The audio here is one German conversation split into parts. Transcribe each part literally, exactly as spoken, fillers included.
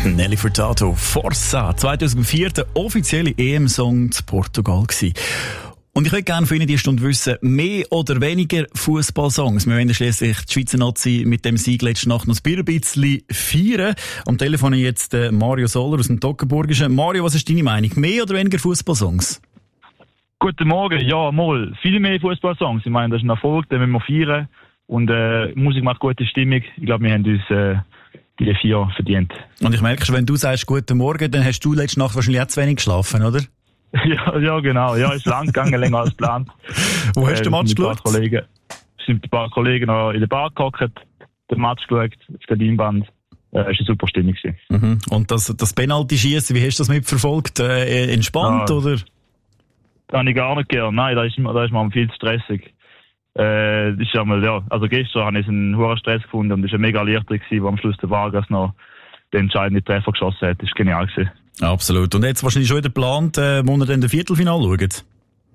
Nelly Furtado, Forza, zweitausendvier der offizielle E M-Song zu Portugal gewesen. Und ich würde gerne von Ihnen die Stunde wissen, mehr oder weniger Fußballsongs. Wir wollen schliesslich die Schweizer Nazi mit dem Sieg letzte Nacht noch ein bisschen feiern. Am Telefon jetzt äh, Mario Soller aus dem Toggenburgischen. Mario, was ist deine Meinung? Mehr oder weniger Fußballsongs? Guten Morgen, ja, mal. Viel mehr Fußballsongs. Ich meine, das ist ein Erfolg, den müssen wir feiern. Und äh, Musik macht gute Stimmung. Ich glaube, wir haben uns äh, die vier verdient. Und ich merke schon, wenn du sagst Guten Morgen, dann hast du letzte Nacht wahrscheinlich auch zu wenig geschlafen, oder? ja, ja, genau. Ja, ist lang gegangen, länger als geplant. Wo hast äh, du den Match geschaut? Kollegen, sind ein paar Kollegen noch in der Bar gehockt, den Match geschaut, auf der Leinwand. Äh, es war eine super Stimmung. Mhm. Und das, das Penalty-Schießen, wie hast du das mitverfolgt? Äh, entspannt, ja, oder? Das habe ich gar nicht gern. Nein, da ist, da ist mir viel zu stressig. Äh, das ist einmal, ja, also gestern habe ich einen hohen Stress gefunden und es war eine mega Erleichterung, wo am Schluss der Vargas noch den entscheidenden Treffer geschossen hat. Das war genial gewesen. Absolut. Und jetzt wahrscheinlich schon wieder geplant, äh, wo ihr dann den Viertelfinal schaut?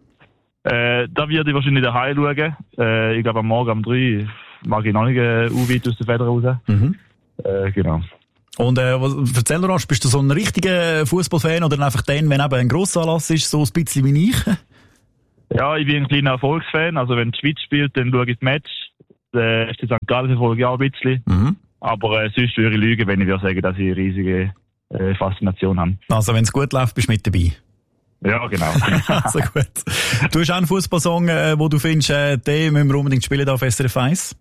Äh, da werde ich wahrscheinlich daheim schauen. Äh, ich glaube am Morgen um drei mag ich noch nicht äh, weit aus der Feder raus. Mhm. Äh, genau. Und äh, was, erzähl doch, bist du so ein richtiger Fußballfan oder einfach dann, wenn eben ein Grossanlass ist, so ein bisschen wie ich? Ja, ich bin ein kleiner Erfolgsfan. Also wenn die Schweiz spielt, dann schaue ich das Match. Der F C Sankt Gallen verfolge ich auch ein bisschen. Mhm. Aber äh, sonst würde ich lügen, wenn ich würde sagen, dass ich eine riesige äh, Faszination habe. Also wenn es gut läuft, bist du mit dabei? Ja, genau. Also gut. Du hast auch einen Fußballsong, äh, wo du findest, äh, den müssen wir unbedingt spielen auf S R F eins?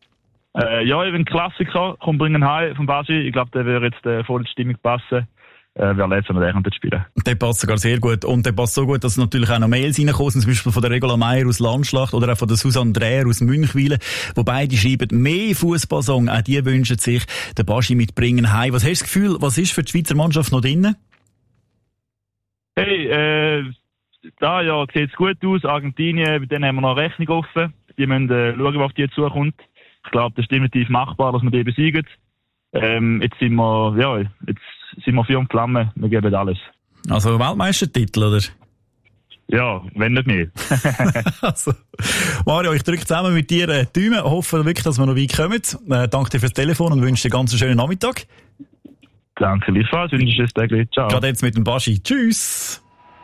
Äh, ja, ich bin ein Klassiker. Komm, bringen heim von Baschi. Ich glaube, der würde jetzt äh, voll in die Stimmung passen. Äh, wer letztes Mal dort spielen. Der passt sogar sehr gut. Und der passt so gut, dass natürlich auch noch Mails reinkommen, zum Beispiel von der Regula Meier aus Landschlacht oder auch von der Susanne Dreher aus Münchwilen, wo beide schreiben, mehr Fußballsong, auch die wünschen sich den Baschi mitbringen heim. Was hast du das Gefühl, was ist für die Schweizer Mannschaft noch drin? Hey, äh, da ja, sieht's gut aus. Argentinien, bei denen haben wir noch eine Rechnung offen. Die müssen äh, schauen, was auf die zukommt. Ich glaube, das ist definitiv machbar, dass wir die besiegen. Ähm, jetzt sind wir, ja, jetzt sind wir Feuer und Flamme, wir geben alles. Also Weltmeistertitel, oder? Ja, wenn nicht mehr. Also, Mario, ich drücke zusammen mit dir äh, die Daumen, hoffe wirklich, dass wir noch weit kommen. Äh, danke dir fürs Telefon und wünsche dir einen ganz schönen Nachmittag. Danke, Lisa, wünsche dir ein Tag. Ciao. Gerade jetzt mit dem Baschi. Tschüss.